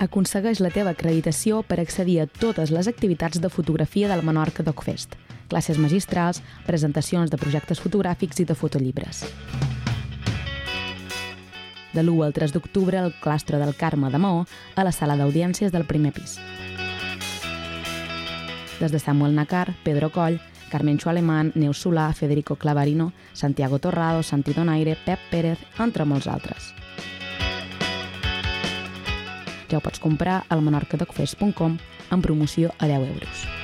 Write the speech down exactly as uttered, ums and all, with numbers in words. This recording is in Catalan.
Aconsegueix la teva acreditació per accedir a totes les activitats de fotografia del Menorca DocFest, classes magistrals, presentacions de projectes fotogràfics i de fotollibres. De l'u al tres d'octubre al Claustre del Carme de Maó, a la sala d'audiències del primer pis. Des de Samuel Nacar, Pedro Coll, Carmencho Alemán, Neus Solà, Federico Clavarino, Santiago Torrado, Santi Donaire, Pep Pérez, entre molts altres. Ja ho pots comprar al menorca doc fest punt com amb promoció a deu euros.